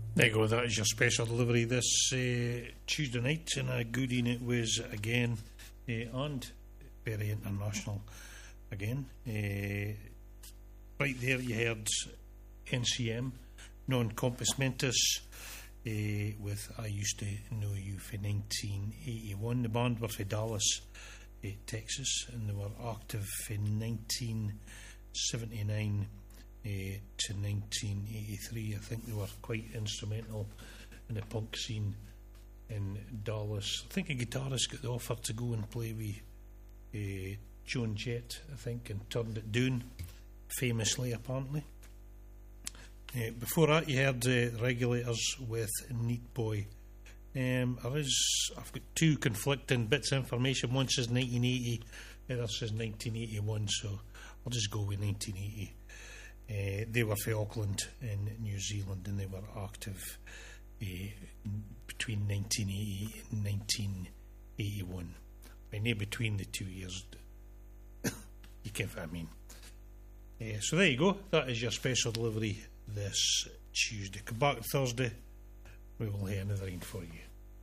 There you go, that is your special delivery this Tuesday night, and a goodie it was again, and very international again. Right there you heard NCM, Non Compos Mentis, with I Used to Know You for 1981. The band were for Dallas, Texas, and they were active in 1979 to 1983. I think they were quite instrumental in the punk scene in Dallas. I think a guitarist got the offer to go and play with Joan Jett, I think, and turned it down, famously apparently. Before that you heard Regulators with Neat Boy. I've got two conflicting bits of information. One says 1980, the other says 1981, so I'll just go with 1980. They were for Auckland in New Zealand, and they were active between 1980 and 1981. I mean, between the 2 years, you get what I mean. So there you go, that is your special delivery this Tuesday. Come back Thursday, we will hear another one for you.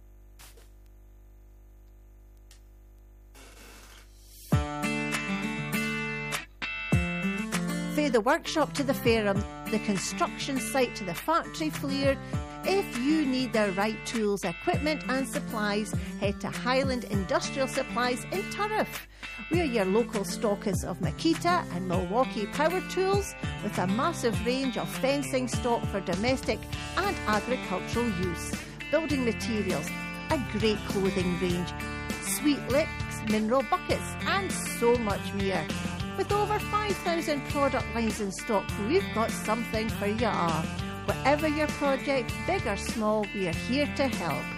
Fae the workshop to the Fairham, the construction site to the factory floor. If you need the right tools, equipment and supplies, head to Highland Industrial Supplies in Turriff. We are your local stockers of Makita and Milwaukee power tools, with a massive range of fencing stock for domestic and agricultural use, building materials, a great clothing range, sweet licks, mineral buckets and so much more. With over 5,000 product lines in stock, we've got something for you all. Whatever your project, big or small, we are here to help.